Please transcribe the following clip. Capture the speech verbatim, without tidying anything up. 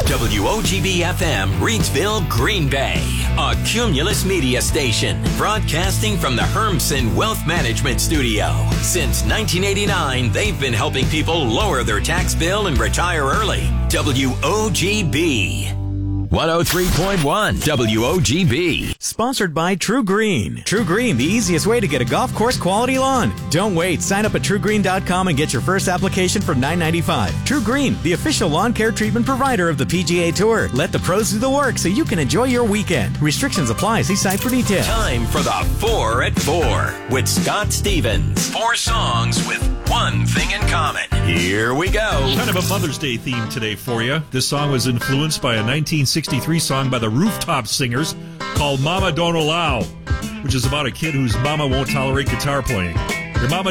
W O G B F M, Reidsville, Green Bay. A Cumulus Media station, broadcasting from the Hermson Wealth Management Studio. Since nineteen eighty-nine, they've been helping people lower their tax bill and retire early. W O G B. one oh three point one W O G B. Sponsored by True Green. True Green, the easiest way to get a golf course quality lawn. Don't wait. Sign up at true green dot com and get your first application for nine ninety-five. True Green, the official lawn care treatment provider of the P G A Tour. Let the pros do the work so you can enjoy your weekend. Restrictions apply. See site for details. Time for the Four at Four with Scott Stevens. Four songs with one thing in common. Here we go. Kind of a Mother's Day theme today for you. This song was influenced by a nineteen sixty-three song by the Rooftop Singers called Mama Don't Allow, which is about a kid whose mama won't tolerate guitar playing. Your mama